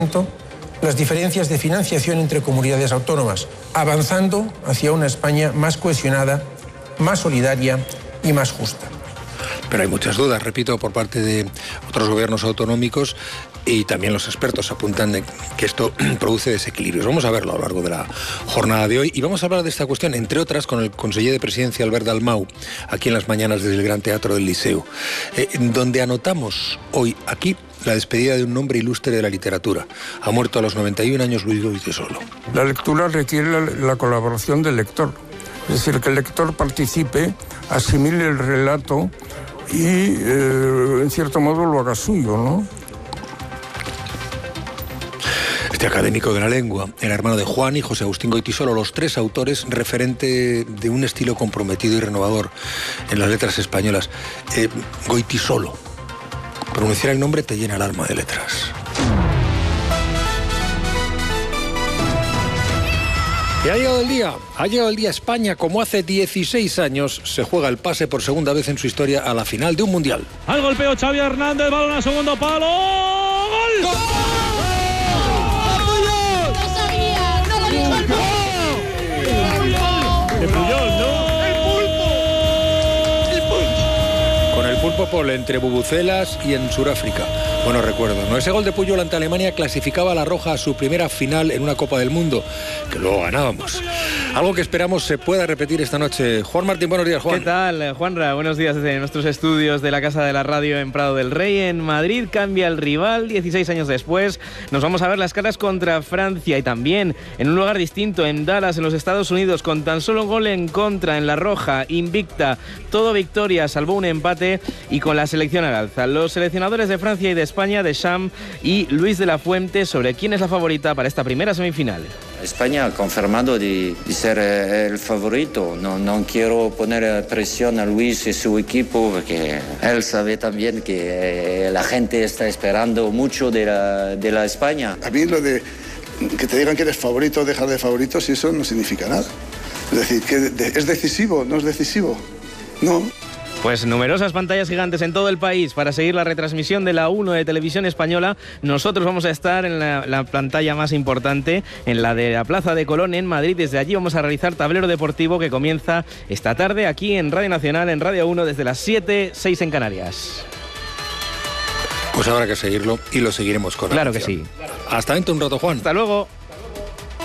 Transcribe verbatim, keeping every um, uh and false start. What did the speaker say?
las diferencias de financiación entre comunidades autónomas, avanzando hacia una España más cohesionada, más solidaria y más justa. Pero hay muchas dudas, repito, por parte de otros gobiernos autonómicos, y también los expertos apuntan de que esto produce desequilibrios. Vamos a verlo a lo largo de la jornada de hoy y vamos a hablar de esta cuestión, entre otras, con el conseller de Presidencia, Albert Dalmau, aquí en las mañanas desde el Gran Teatro del Liceo, eh, donde anotamos hoy aquí la despedida de un hombre ilustre de la literatura. Ha muerto a los noventa y un años Luis Goytisolo. La lectura requiere la, la colaboración del lector, es decir, que el lector participe, asimile el relato y, eh, en cierto modo, lo haga suyo, ¿no? Este académico de la lengua, el hermano de Juan y José Agustín Goytisolo, los tres autores referente de un estilo comprometido y renovador en las letras españolas. Eh, Goytisolo, pronunciar el nombre te llena el alma de letras. Y ha llegado el día, ha llegado el día. España, como hace dieciséis años, se juega el pase por segunda vez en su historia a la final de un mundial. Al golpeo Xavi Hernández, balón a segundo palo, ¡gol! ¡Gol! De Puyol, ¿no? ¡El pulpo! ¡El pulpo! Con el pulpo por entre bubucelas y en Sudáfrica. Buenos recuerdos, ¿no? Ese gol de Puyol ante Alemania clasificaba a la Roja a su primera final en una Copa del Mundo, que luego ganábamos. Algo que esperamos se pueda repetir esta noche. Juan Martín, buenos días, Juan. ¿Qué tal, Juanra? Buenos días desde nuestros estudios de la Casa de la Radio en Prado del Rey. En Madrid cambia el rival, dieciséis años después. Nos vamos a ver las caras contra Francia y también en un lugar distinto, en Dallas, en los Estados Unidos, con tan solo un gol en contra en la Roja, invicta, todo victoria, salvó un empate y con la selección al alza. Los seleccionadores de Francia y de España, Deschamps y Luis de la Fuente, sobre quién es la favorita para esta primera semifinal. España ha confirmado de, de ser el favorito. No, no quiero poner presión a Luis y su equipo, porque él sabe también que la gente está esperando mucho de la, de la España. A mí lo de que te digan que eres favorito o dejar de favorito, si eso no significa nada. Es decir, que es decisivo, no es decisivo. No. Pues numerosas pantallas gigantes en todo el país para seguir la retransmisión de la uno de Televisión Española. Nosotros vamos a estar en la, la pantalla más importante, en la de la Plaza de Colón en Madrid. Desde allí vamos a realizar tablero deportivo que comienza esta tarde aquí en Radio Nacional, en Radio uno, desde las siete, seis en Canarias. Pues habrá que seguirlo y lo seguiremos con Claro atención. que sí. Hasta dentro un rato, Juan. Hasta luego.